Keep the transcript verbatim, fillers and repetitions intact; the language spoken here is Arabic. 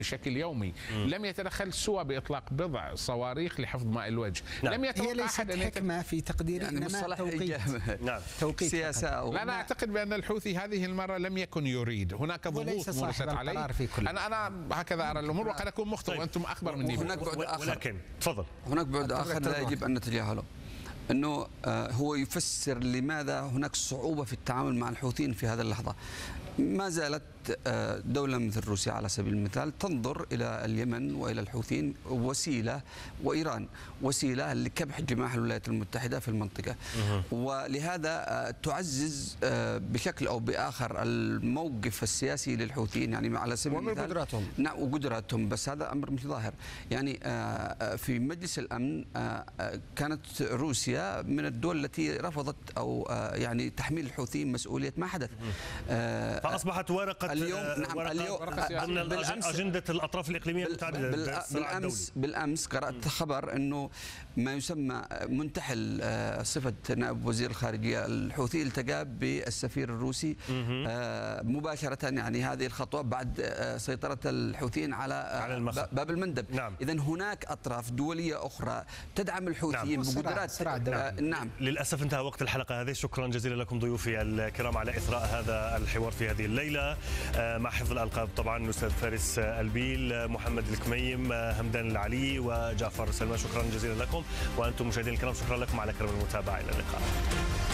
بشكل يومي. مم. لم يتدخل سوى بإطلاق بضع صواريخ لحفظ ماء الوجه. نعم. لم هي ليست حكمة في تقدير يعني إنما توقيت. نعم. توقيت سياسة أو لا، أنا أعتقد بأن الحوثي هذه المرة لم يكن يريد. هناك ضغوط مورست عليه. أنا أنا هكذا أرى الأمور، وقد أكون مخطئ وأنتم أخبر مني. هناك بعد آخر، ولكن تفضل. هناك بعد آخر لا يجب أن نتجاهله، أنه هو يفسر لماذا هناك صعوبة في التعامل مع الحوثيين في هذه اللحظة. ما زالت دولة مثل روسيا على سبيل المثال تنظر إلى اليمن وإلى الحوثيين وسيلة، وإيران وسيلة لكبح جماح الولايات المتحدة في المنطقة. ولهذا تعزز بشكل أو بآخر الموقف السياسي للحوثيين، يعني على سبيل المثال وقدراتهم. نعم وقدراتهم، بس هذا أمر مش ظاهر. يعني في مجلس الأمن كانت روسيا من الدول التي رفضت أو يعني تحميل الحوثيين مسؤولية ما حدث. فأصبحت ورقة اليوم نعم اليوم ضمن أجندة الأطراف الإقليمية المتعددة. بالأمس بالأمس قرأت خبر أنه ما يسمى منتحل صفة نائب وزير الخارجية الحوثي التقى بالسفير الروسي مباشرة، يعني هذه الخطوة بعد سيطرة الحوثيين على باب المندب. نعم. إذن هناك أطراف دولية أخرى تدعم الحوثيين نعم. بقدرات. آه نعم. للأسف انتهى وقت الحلقة هذه. شكرا جزيلا لكم ضيوفي الكرام على إثراء هذا الحوار في هذه الليلة، مع حفظ الألقاب طبعا الأستاذ فارس البيل، محمد الكميم، همدان العلي، وجعفر سلمان. شكرا جزيلا لكم، وأنتم مشاهدينا الكرام شكرا لكم على كرم المتابعة. إلى اللقاء.